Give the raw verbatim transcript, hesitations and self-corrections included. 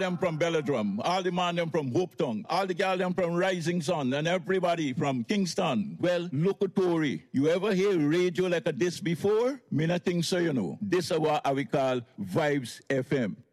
them from Belladrum, all the man them from Hope Town, all the gal them from Rising Sun, and everybody from Kingston. Well, look at Tory. You ever hear radio like a this before? Me not think so, you know. This is what we call Vibes F M.